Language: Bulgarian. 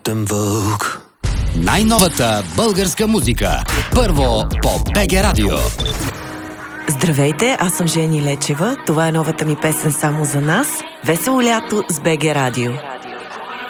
нощен вълк. Най-новата българска музика. Първо по БГ Радио. Здравейте, аз съм Жени Лечева. Това е новата ми песен "Само за нас". Весело лято с БГ Радио.